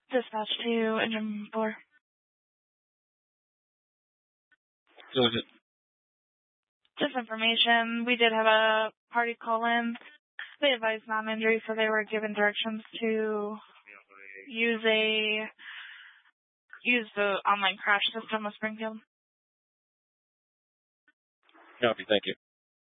Dispatch to engine 4. So is it? Just information. We did have a party call in. They advised non-injury, so they were given directions to use the online crash system with Springfield. Copy, thank you.